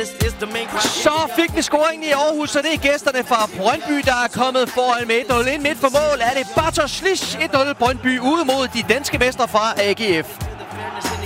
Så fik vi scoringen i Aarhus, og det er gæsterne fra Brøndby, der er kommet foran med 1-0. Ind midt for mål er det Bartosz Slisz. 1-0 Brøndby ude mod de danske mestre fra AGF.